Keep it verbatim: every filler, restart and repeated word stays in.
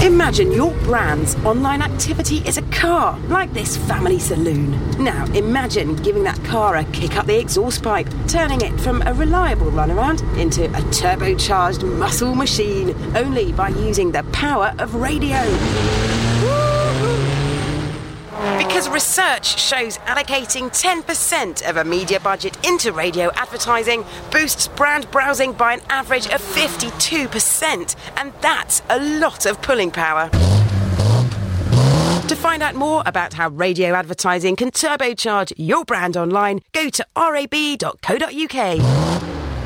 Imagine your brand's online activity is a car, like this family saloon. Now, imagine giving that car a kick up the exhaust pipe, turning it from a reliable runaround into a turbocharged muscle machine, only by using the power of radio. Because research shows allocating ten percent of a media budget into radio advertising boosts brand browsing by an average of fifty-two percent. And that's a lot of pulling power. To find out more about how radio advertising can turbocharge your brand online, go to r a b dot co dot u k.